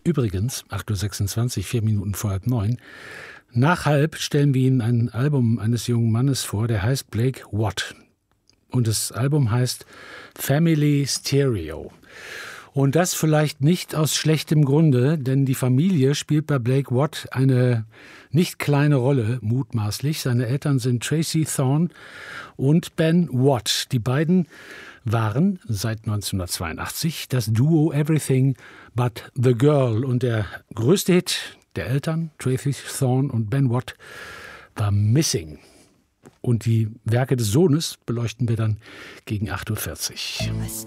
Übrigens, 8.26 Uhr, 4 Minuten vor 8:30, nach halb stellen wir Ihnen ein Album eines jungen Mannes vor, der heißt Blake Watt. Und das Album heißt Family Stereo. Und das vielleicht nicht aus schlechtem Grunde, denn die Familie spielt bei Blake Watt eine nicht kleine Rolle, mutmaßlich. Seine Eltern sind Tracy Thorn und Ben Watt. Die beiden waren seit 1982 das Duo Everything But the Girl. Und der größte Hit der Eltern, Tracy Thorn und Ben Watt, war Missing. Und die Werke des Sohnes beleuchten wir dann gegen 8.40 Uhr.